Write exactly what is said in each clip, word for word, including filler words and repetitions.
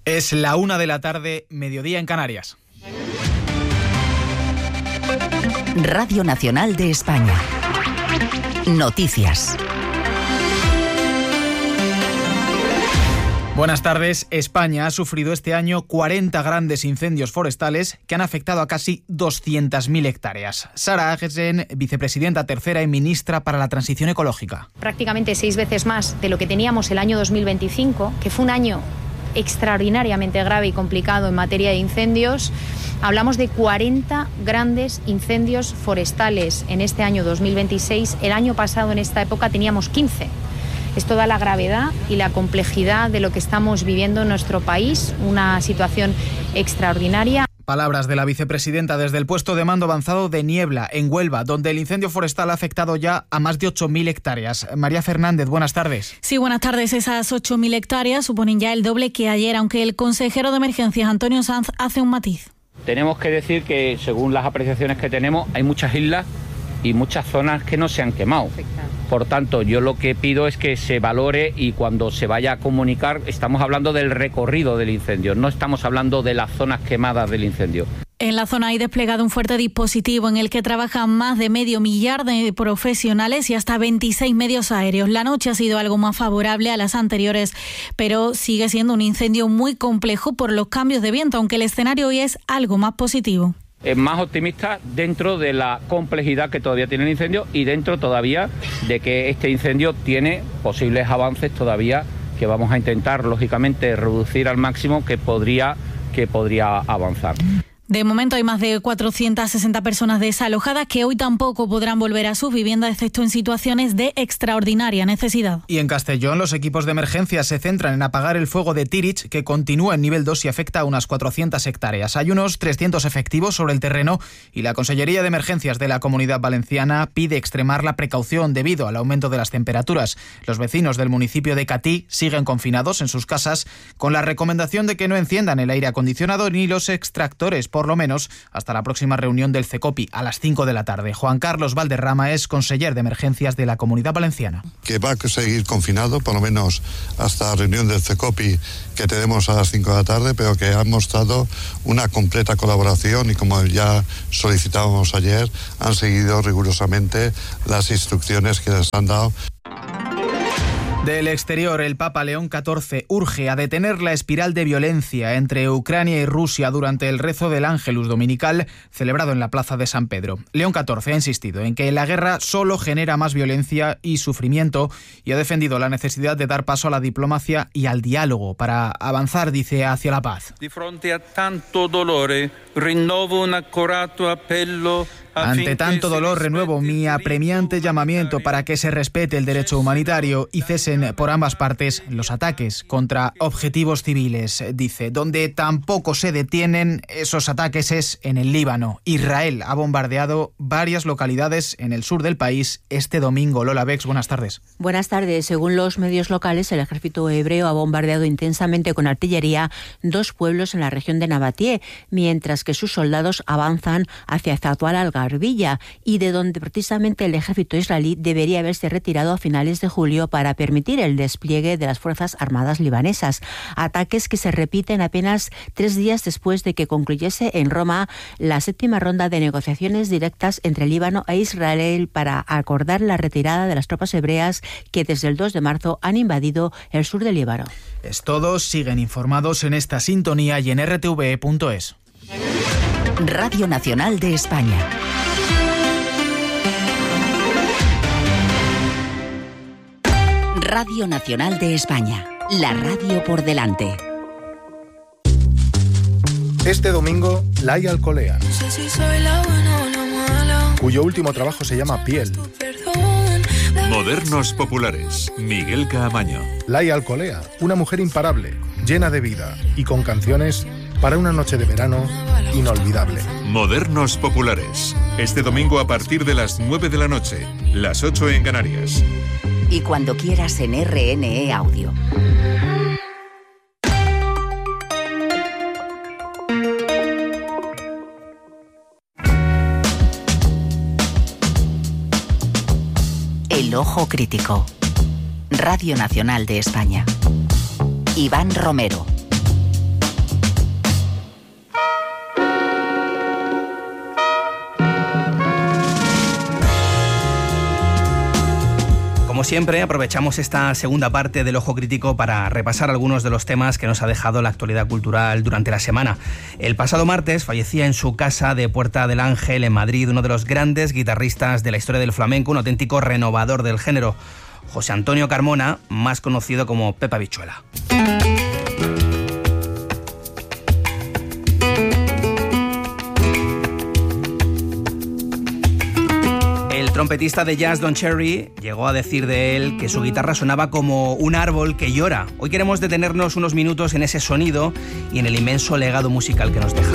Es la una de la tarde, mediodía en Canarias. Radio Nacional de España. Noticias. Buenas tardes. España ha sufrido este año cuarenta grandes incendios forestales que han afectado a casi doscientas mil hectáreas. Sara Agesen, vicepresidenta tercera y ministra para la Transición Ecológica. Prácticamente seis veces más de lo que teníamos el año dos mil veinticinco, que fue un año extraordinariamente grave y complicado en materia de incendios. Hablamos de cuarenta grandes incendios forestales en este año dos mil veintiséis. El año pasado en esta época teníamos quince. Es toda la gravedad y la complejidad de lo que estamos viviendo en nuestro país, una situación extraordinaria. Palabras de la vicepresidenta desde el puesto de mando avanzado de Niebla, en Huelva, donde el incendio forestal ha afectado ya a más de ocho mil hectáreas. María Fernández, buenas tardes. Sí, buenas tardes. Esas ocho mil hectáreas suponen ya el doble que ayer, aunque el consejero de Emergencias, Antonio Sanz, hace un matiz. Tenemos que decir que, según las apreciaciones que tenemos, hay muchas islas y muchas zonas que no se han quemado. Por tanto, yo lo que pido es que se valore y cuando se vaya a comunicar, estamos hablando del recorrido del incendio, no estamos hablando de las zonas quemadas del incendio. En la zona hay desplegado un fuerte dispositivo en el que trabajan más de medio millar de profesionales y hasta veintiséis medios aéreos. La noche ha sido algo más favorable a las anteriores, pero sigue siendo un incendio muy complejo por los cambios de viento, aunque el escenario hoy es algo más positivo. Es más optimista dentro de la complejidad que todavía tiene el incendio y dentro todavía de que este incendio tiene posibles avances todavía que vamos a intentar, lógicamente, reducir al máximo que podría, que podría avanzar. De momento hay más de cuatrocientas sesenta personas desalojadas que hoy tampoco podrán volver a sus viviendas, excepto en situaciones de extraordinaria necesidad. Y en Castellón los equipos de emergencia se centran en apagar el fuego de Tirich, que continúa en nivel dos y afecta a unas cuatrocientas hectáreas. Hay unos trescientos efectivos sobre el terreno y la Consellería de Emergencias de la Comunidad Valenciana pide extremar la precaución debido al aumento de las temperaturas. Los vecinos del municipio de Catí siguen confinados en sus casas con la recomendación de que no enciendan el aire acondicionado ni los extractores, por lo menos hasta la próxima reunión del CECOPI a las cinco de la tarde. Juan Carlos Valderrama es conseller de Emergencias de la Comunidad Valenciana. Que va a seguir confinado, por lo menos hasta la reunión del CECOPI que tenemos a las cinco de la tarde, pero que ha mostrado una completa colaboración y, como ya solicitábamos ayer, han seguido rigurosamente las instrucciones que les han dado. Del exterior, el Papa León catorce urge a detener la espiral de violencia entre Ucrania y Rusia durante el rezo del Ángelus dominical celebrado en la Plaza de San Pedro. León catorce ha insistido en que la guerra solo genera más violencia y sufrimiento y ha defendido la necesidad de dar paso a la diplomacia y al diálogo para avanzar, dice, hacia la paz. Di fronte a tanto dolore, rinnovo un accorato appello. Ante tanto dolor, renuevo mi apremiante llamamiento para que se respete el derecho humanitario y cesen por ambas partes los ataques contra objetivos civiles, dice. Donde tampoco se detienen esos ataques es en el Líbano. Israel ha bombardeado varias localidades en el sur del país este domingo. Lola Bex, buenas tardes. Buenas tardes. Según los medios locales, el ejército hebreo ha bombardeado intensamente con artillería dos pueblos en la región de Nabatie, mientras que sus soldados avanzan hacia Zatual al Arbilla, y de donde precisamente el ejército israelí debería haberse retirado a finales de julio para permitir el despliegue de las Fuerzas Armadas libanesas. Ataques que se repiten apenas tres días después de que concluyese en Roma la séptima ronda de negociaciones directas entre Líbano e Israel para acordar la retirada de las tropas hebreas que desde el dos de marzo han invadido el sur del Líbano. Es todo. Siguen informados en esta sintonía y en r t v punto es. Radio Nacional de España. Radio Nacional de España. La radio por delante. Este domingo, Lai Alcolea, cuyo último trabajo se llama Piel. Modernos populares. Miguel Caamaño. Lai Alcolea, una mujer imparable, llena de vida y con canciones para una noche de verano inolvidable. Modernos populares. Este domingo a partir de las nueve de la noche, las ocho en Canarias. Y cuando quieras en R N E Audio. El Ojo Crítico. Radio Nacional de España. Iván Romero. como siempre, aprovechamos esta segunda parte del Ojo Crítico para repasar algunos de los temas que nos ha dejado la actualidad cultural durante la semana. El pasado martes fallecía en su casa de Puerta del Ángel, en Madrid, uno de los grandes guitarristas de la historia del flamenco, un auténtico renovador del género, José Antonio Carmona, más conocido como Pepe Habichuela. El trompetista de jazz Don Cherry llegó a decir de él que su guitarra sonaba como un árbol que llora. Hoy queremos detenernos unos minutos en ese sonido y en el inmenso legado musical que nos deja.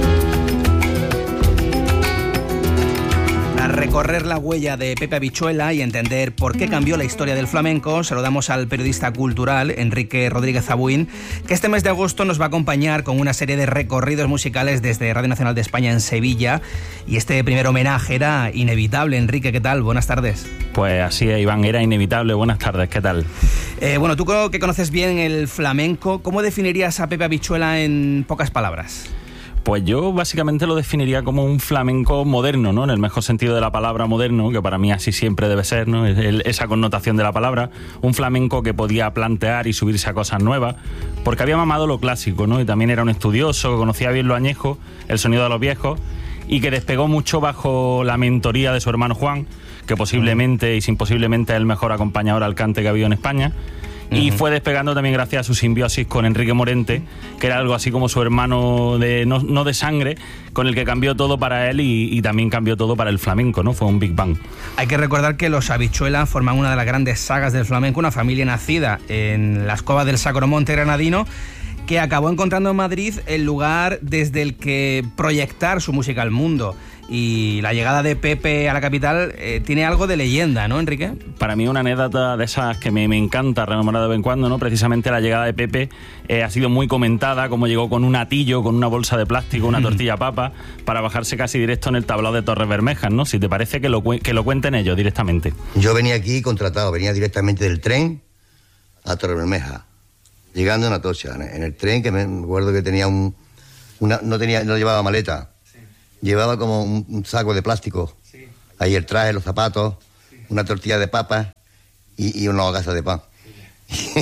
Para recorrer la huella de Pepe Habichuela y entender por qué cambió la historia del flamenco, saludamos al periodista cultural Enrique Rodríguez Zabuín, que este mes de agosto nos va a acompañar con una serie de recorridos musicales desde Radio Nacional de España en Sevilla. Y este primer homenaje era inevitable. Enrique, ¿qué tal? Buenas tardes. Pues así es, Iván, era inevitable. Buenas tardes, ¿qué tal? Eh, bueno, tú que conoces bien el flamenco, ¿cómo definirías a Pepe Habichuela en pocas palabras? Pues yo básicamente lo definiría como un flamenco moderno, ¿no? En el mejor sentido de la palabra moderno, que para mí así siempre debe ser, ¿no? El, esa connotación de la palabra. Un flamenco que podía plantear y subirse a cosas nuevas, porque había mamado lo clásico, ¿no? Y también era un estudioso, que conocía bien lo añejo, el sonido de los viejos, y que despegó mucho bajo la mentoría de su hermano Juan, que posiblemente y sin posiblemente es el mejor acompañador al cante que ha habido en España. Y uh-huh. fue despegando también gracias a su simbiosis con Enrique Morente, que era algo así como su hermano de no, no de sangre, con el que cambió todo para él y, y también cambió todo para el flamenco, ¿no? Fue un Big Bang. Hay que recordar que los Habichuela forman una de las grandes sagas del flamenco, una familia nacida en las cuevas del Sacromonte granadino, que acabó encontrando en Madrid el lugar desde el que proyectar su música al mundo. Y la llegada de Pepe a la capital eh, tiene algo de leyenda, ¿no, Enrique? Para mí una anécdota de esas que me, me encanta rememorar de vez en cuando, ¿no? Precisamente la llegada de Pepe eh, ha sido muy comentada, como llegó con un atillo, con una bolsa de plástico, una tortilla papa, para bajarse casi directo en el tablao de Torres Bermejas, ¿no? Si te parece que lo, que lo cuenten ellos directamente. Yo venía aquí contratado, venía directamente del tren a Torres Bermejas, llegando en Atocha, en el tren, que me acuerdo que tenía un... Una, no, tenía, no llevaba maleta. Llevaba como un, un saco de plástico. Sí. Ahí el traje, los zapatos, sí. Una tortilla de papas y, y una hogaza de pan. Sí.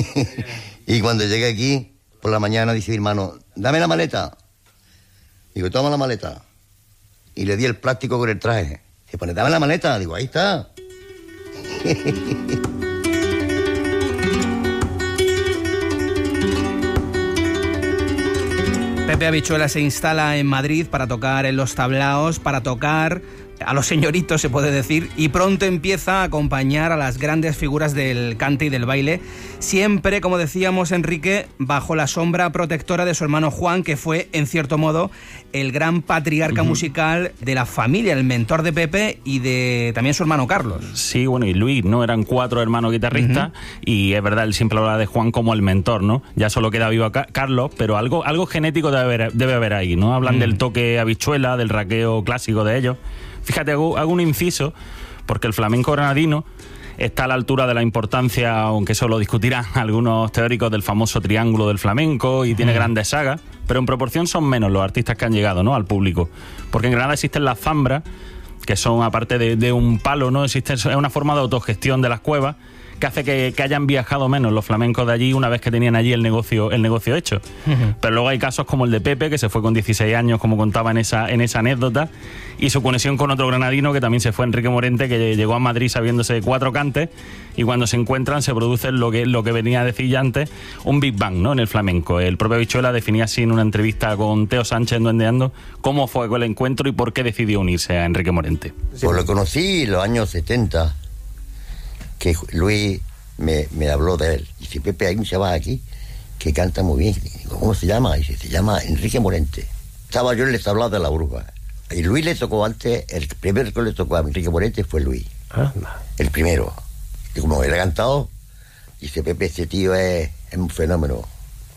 Y cuando llegué aquí, por la mañana, dice mi hermano, dame la maleta. Digo, toma la maleta. Y le di el plástico con el traje. Se pone, dame la maleta. Digo, ahí está. Pepe Habichuela se instala en Madrid para tocar en los tablaos, para tocar a los señoritos, se puede decir, y pronto empieza a acompañar a las grandes figuras del cante y del baile, siempre, como decíamos, Enrique, bajo la sombra protectora de su hermano Juan, que fue, en cierto modo, el gran patriarca uh-huh. musical de la familia, el mentor de Pepe y de también su hermano Carlos. Sí, bueno, y Luis, ¿no? Eran cuatro hermanos guitarristas uh-huh. y es verdad, él siempre habla de Juan como el mentor, ¿no? Ya solo queda vivo Ca- Carlos, pero algo, algo genético debe haber, debe haber ahí, ¿no? Hablan uh-huh. del toque Habichuela, del raqueo clásico de ellos. Fíjate, hago, hago un inciso, porque el flamenco granadino está a la altura de la importancia, aunque eso lo discutirán algunos teóricos, del famoso triángulo del flamenco, y tiene mm. grandes sagas, pero en proporción son menos los artistas que han llegado, ¿no?, al público. Porque en Granada existen las zambras, que son, aparte de, de un palo, ¿no?, existe, es una forma de autogestión de las cuevas, que hace que, que hayan viajado menos los flamencos de allí una vez que tenían allí el negocio el negocio hecho. Uh-huh. Pero luego hay casos como el de Pepe, que se fue con dieciséis años, como contaba en esa, en esa anécdota, y su conexión con otro granadino que también se fue, Enrique Morente, que llegó a Madrid sabiéndose cuatro cantes, y cuando se encuentran se produce lo que, lo que venía a decir ya antes, un Big Bang, ¿no?, en el flamenco. El propio Habichuela definía así en una entrevista con Teo Sánchez en Duendeando cómo fue el encuentro y por qué decidió unirse a Enrique Morente. Pues lo conocí en los años setenta, que Luis me, me habló de él. Dice, Pepe, hay un chaval aquí que canta muy bien. Digo, ¿cómo se llama? Dice, se llama Enrique Morente. Estaba yo en el tablao de la Bruja. Y Luis le tocó antes, el primero que le tocó a Enrique Morente fue Luis. Ah, no. El primero. Y como él ha cantado, dice, Pepe, este tío es, es un fenómeno.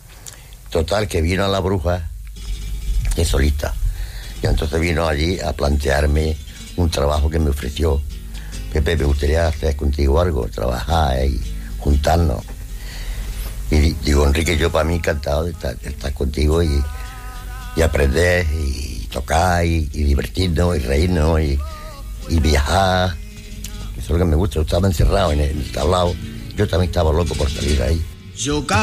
Total, que vino a la Bruja, es solista. Y entonces vino allí a plantearme un trabajo que me ofreció. Pepe, me gustaría hacer contigo algo, trabajar y juntarnos. Y digo, Enrique, yo para mí encantado de estar, de estar contigo y, y aprender y tocar y, y divertirnos y reírnos y, y viajar. Eso es lo que me gusta. Yo estaba encerrado en el tablao. Yo también estaba loco por salir ahí. Yo